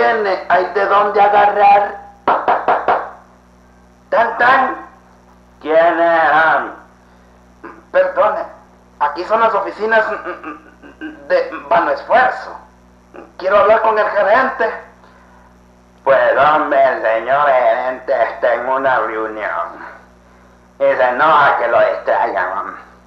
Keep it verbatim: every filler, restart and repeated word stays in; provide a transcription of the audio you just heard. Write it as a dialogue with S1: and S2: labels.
S1: tiene, hay de dónde agarrar. Tan tan.
S2: ¿Quién es?
S1: Perdone, aquí son las oficinas de Vano Esfuerzo. Quiero hablar con el gerente.
S2: Pues hombre, el señor gerente está en una reunión y se enoja que lo distraigan.